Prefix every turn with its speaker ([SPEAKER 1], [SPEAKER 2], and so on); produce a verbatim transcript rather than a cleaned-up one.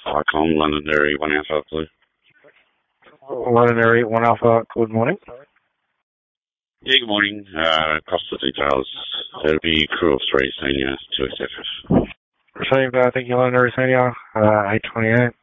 [SPEAKER 1] Icon, Londonderry, one Alpha, please.
[SPEAKER 2] Londonderry, one Alpha, good morning.
[SPEAKER 1] Yeah, good morning. Uh, across the details. It'll be crew of three, senior, two S F F.
[SPEAKER 2] Received, uh, thank you, Londonderry Senior, uh, eight twenty-eight.